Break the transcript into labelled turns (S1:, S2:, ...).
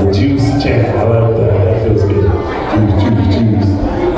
S1: The juice chant. I like that. That feels good. Juice, juice, juice.